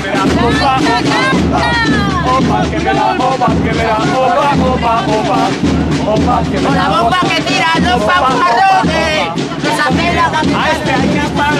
verá, opa, opa, que verá, opa, que verá, opa, opa, opa, opa, que verá. Con la bomba que tira los pajarrones, nos hace la A este hay que apagar.